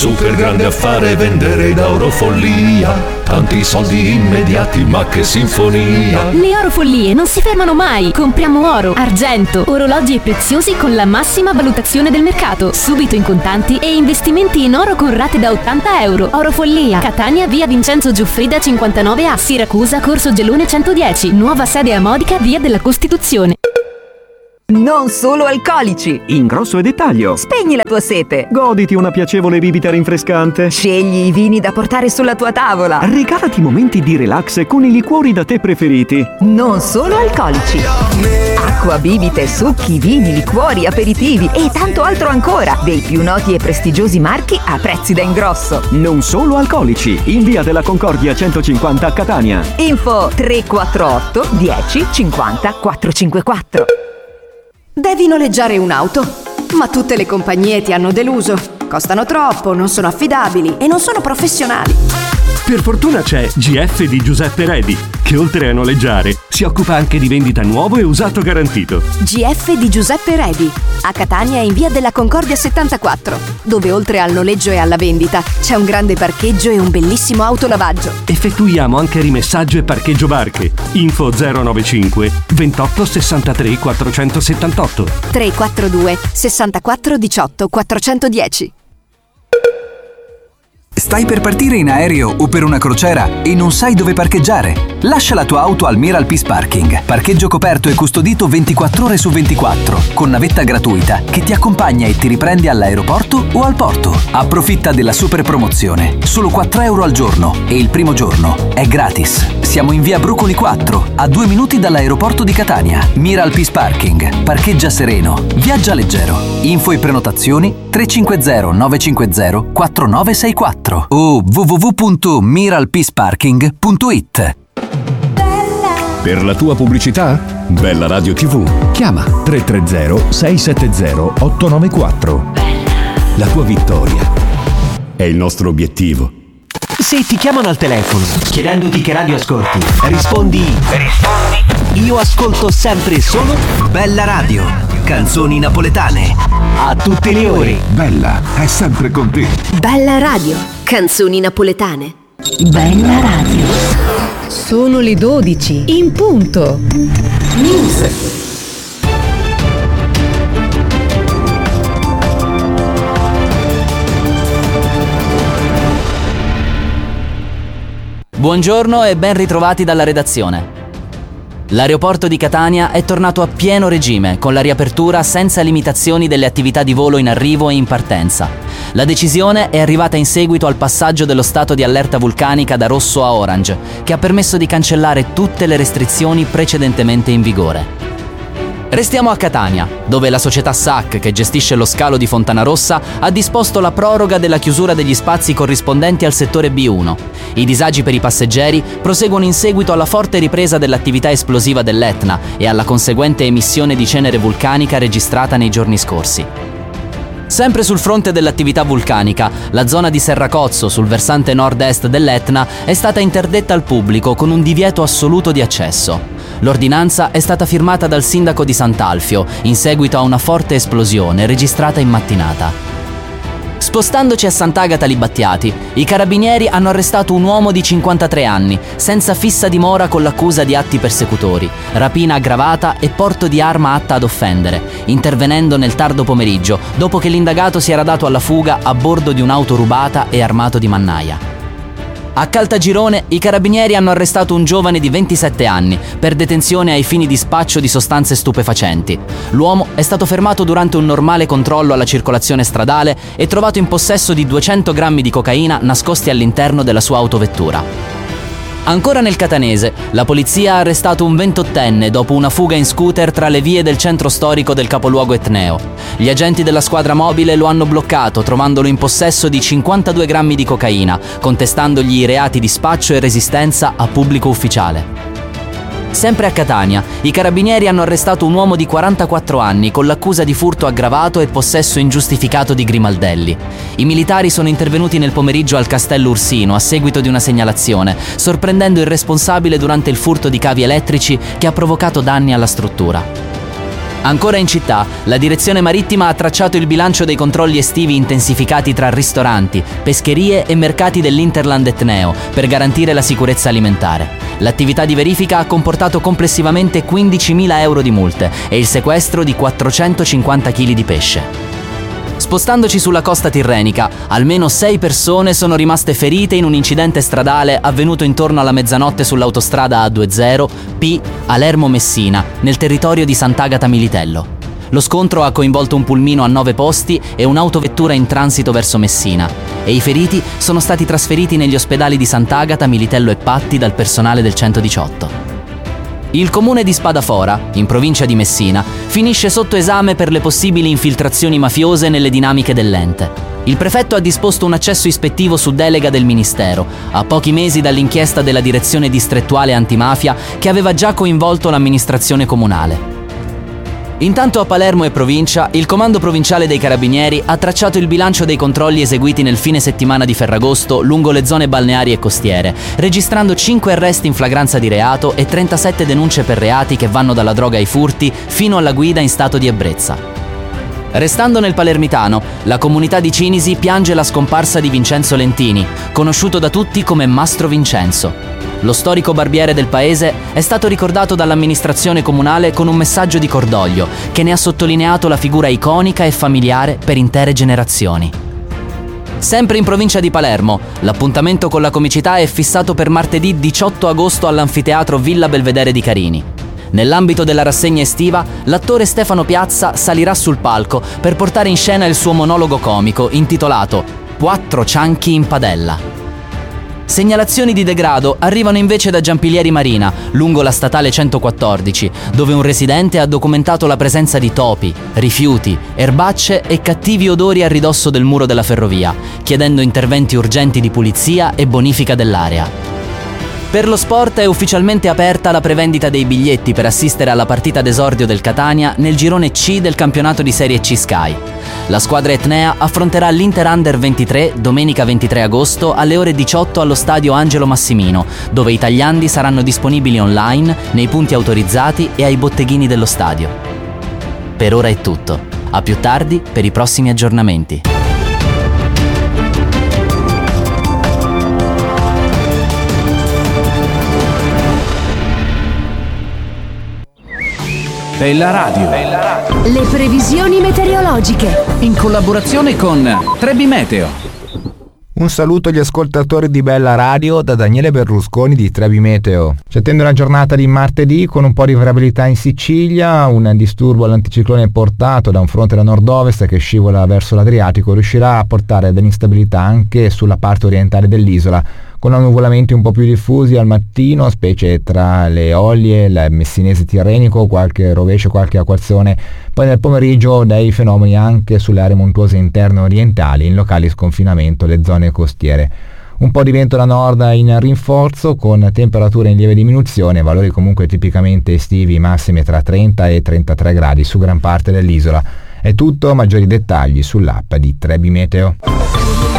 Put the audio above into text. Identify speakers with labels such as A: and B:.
A: super grande affare vendere da Orofollia. Tanti soldi immediati, ma che sinfonia!
B: Le Orofollie non si fermano mai. Compriamo oro, argento, orologi e preziosi con la massima valutazione del mercato, subito in contanti e investimenti in oro con rate da 80 euro. Orofollia, Catania, via Vincenzo Giuffrida 59A, Siracusa, Corso Gelone 110, nuova sede a Modica, via della Costituzione.
C: Non solo alcolici.
D: Ingrosso e dettaglio.
C: Spegni la tua sete.
D: Goditi una piacevole bibita rinfrescante.
C: Scegli i vini da portare sulla tua tavola.
D: Regalati momenti di relax con i liquori da te preferiti.
C: Non solo alcolici. Acqua, bibite, succhi, vini, liquori, aperitivi e tanto altro ancora. Dei più noti e prestigiosi marchi a prezzi da ingrosso.
D: Non solo alcolici. In via della Concordia 150 a Catania.
C: Info 348 10 50 454.
E: Devi noleggiare un'auto, ma tutte le compagnie ti hanno deluso. Costano troppo, non sono affidabili e non sono professionali.
F: Per fortuna c'è GF di Giuseppe Redi, che oltre a noleggiare si occupa anche di vendita nuovo e usato garantito.
E: GF di Giuseppe Redi, a Catania in via della Concordia 74, dove oltre al noleggio e alla vendita c'è un grande parcheggio e un bellissimo autolavaggio.
F: Effettuiamo anche rimessaggio e parcheggio barche. Info 095 28 63 478
E: 342 64 18 410.
G: Stai per partire in aereo o per una crociera e non sai dove parcheggiare? Lascia la tua auto al Miral Peace Parking. Parcheggio coperto e custodito 24 ore su 24, con navetta gratuita che ti accompagna e ti riprende all'aeroporto o al porto. Approfitta della super promozione. Solo 4 euro al giorno e il primo giorno è gratis. Siamo in via Brucoli 4, a 2 minuti dall'aeroporto di Catania. Miral Peace Parking. Parcheggia sereno. Viaggia leggero. Info e prenotazioni 350 950 4964 o www.miralpeaceparking.it.
H: Per la tua pubblicità? Bella Radio TV. Chiama 330 670 894. La tua vittoria è il nostro obiettivo.
I: Se ti chiamano al telefono chiedendoti che radio ascolti, rispondi io ascolto sempre solo Bella Radio, canzoni napoletane a tutte le ore.
J: Bella è sempre con te.
K: Bella Radio, canzoni napoletane.
B: Bella Radio. Sono le 12 in punto. News.
L: Buongiorno e ben ritrovati dalla redazione. L'aeroporto di Catania è tornato a pieno regime con la riapertura senza limitazioni delle attività di volo in arrivo e in partenza. La decisione è arrivata in seguito al passaggio dello stato di allerta vulcanica da rosso a orange, che ha permesso di cancellare tutte le restrizioni precedentemente in vigore. Restiamo a Catania, dove la società SAC, che gestisce lo scalo di Fontanarossa, ha disposto la proroga della chiusura degli spazi corrispondenti al settore B1. I disagi per i passeggeri proseguono in seguito alla forte ripresa dell'attività esplosiva dell'Etna e alla conseguente emissione di cenere vulcanica registrata nei giorni scorsi. Sempre sul fronte dell'attività vulcanica, la zona di Serracozzo, sul versante nord-est dell'Etna, è stata interdetta al pubblico con un divieto assoluto di accesso. L'ordinanza è stata firmata dal sindaco di Sant'Alfio in seguito a una forte esplosione registrata in mattinata. Spostandoci a Sant'Agata Libattiati, i carabinieri hanno arrestato un uomo di 53 anni, senza fissa dimora con l'accusa di atti persecutori, rapina aggravata e porto di arma atta ad offendere, intervenendo nel tardo pomeriggio, dopo che l'indagato si era dato alla fuga a bordo di un'auto rubata e armato di mannaia. A Caltagirone i carabinieri hanno arrestato un giovane di 27 anni per detenzione ai fini di spaccio di sostanze stupefacenti. L'uomo è stato fermato durante un normale controllo alla circolazione stradale e trovato in possesso di 200 grammi di cocaina nascosti all'interno della sua autovettura. Ancora nel catanese, la polizia ha arrestato un 28enne dopo una fuga in scooter tra le vie del centro storico del capoluogo etneo. Gli agenti della squadra mobile lo hanno bloccato, trovandolo in possesso di 52 grammi di cocaina, contestandogli i reati di spaccio e resistenza a pubblico ufficiale. Sempre a Catania, i carabinieri hanno arrestato un uomo di 44 anni con l'accusa di furto aggravato e possesso ingiustificato di grimaldelli. I militari sono intervenuti nel pomeriggio al Castello Ursino a seguito di una segnalazione, sorprendendo il responsabile durante il furto di cavi elettrici che ha provocato danni alla struttura. Ancora in città, la direzione marittima ha tracciato il bilancio dei controlli estivi intensificati tra ristoranti, pescherie e mercati dell'Interland etneo per garantire la sicurezza alimentare. L'attività di verifica ha comportato complessivamente 15.000 euro di multe e il sequestro di 450 kg di pesce. Spostandoci sulla costa tirrenica, almeno 6 persone sono rimaste ferite in un incidente stradale avvenuto intorno alla mezzanotte sull'autostrada A20 P Palermo-Messina, nel territorio di Sant'Agata Militello. Lo scontro ha coinvolto un pulmino a 9 posti e un'autovettura in transito verso Messina, e i feriti sono stati trasferiti negli ospedali di Sant'Agata, Militello e Patti dal personale del 118. Il comune di Spadafora, in provincia di Messina, finisce sotto esame per le possibili infiltrazioni mafiose nelle dinamiche dell'ente. Il prefetto ha disposto un accesso ispettivo su delega del Ministero, a pochi mesi dall'inchiesta della direzione distrettuale antimafia che aveva già coinvolto l'amministrazione comunale. Intanto a Palermo e provincia, il Comando Provinciale dei Carabinieri ha tracciato il bilancio dei controlli eseguiti nel fine settimana di Ferragosto lungo le zone balneari e costiere, registrando 5 arresti in flagranza di reato e 37 denunce per reati che vanno dalla droga ai furti fino alla guida in stato di ebbrezza. Restando nel palermitano, la comunità di Cinisi piange la scomparsa di Vincenzo Lentini, conosciuto da tutti come Mastro Vincenzo. Lo storico barbiere del paese è stato ricordato dall'amministrazione comunale con un messaggio di cordoglio che ne ha sottolineato la figura iconica e familiare per intere generazioni. Sempre in provincia di Palermo, l'appuntamento con la comicità è fissato per martedì 18 agosto all'anfiteatro Villa Belvedere di Carini. Nell'ambito della rassegna estiva, l'attore Stefano Piazza salirà sul palco per portare in scena il suo monologo comico intitolato Quattro cianchi in padella. Segnalazioni di degrado arrivano invece da Giampilieri Marina, lungo la statale 114, dove un residente ha documentato la presenza di topi, rifiuti, erbacce e cattivi odori a ridosso del muro della ferrovia, chiedendo interventi urgenti di pulizia e bonifica dell'area. Per lo sport è ufficialmente aperta la prevendita dei biglietti per assistere alla partita d'esordio del Catania nel girone C del campionato di Serie C Sky. La squadra etnea affronterà l'Inter Under 23 domenica 23 agosto alle ore 18 allo stadio Angelo Massimino, dove i tagliandi saranno disponibili online, nei punti autorizzati e ai botteghini dello stadio. Per ora è tutto. A più tardi per i prossimi aggiornamenti.
M: Bella Radio.
K: Le previsioni meteorologiche.
M: In collaborazione con Trebi Meteo.
N: Un saluto agli ascoltatori di Bella Radio da Daniele Berlusconi di Trebi Meteo. Ci attende una giornata di martedì con un po' di variabilità in Sicilia. Un disturbo all'anticiclone portato da un fronte da nord-ovest che scivola verso l'Adriatico riuscirà a portare dell'instabilità anche sulla parte orientale dell'isola, con annuvolamenti un po' più diffusi al mattino, specie tra le Eolie, il Messinese Tirrenico, qualche rovescio, qualche acquazzone. Poi nel pomeriggio dei fenomeni anche sulle aree montuose interne orientali, in locali sconfinamento le zone costiere. Un po' di vento da nord in rinforzo, con temperature in lieve diminuzione, valori comunque tipicamente estivi, massime tra 30 e 33 gradi su gran parte dell'isola. È tutto, maggiori dettagli sull'app di Trebi Meteo.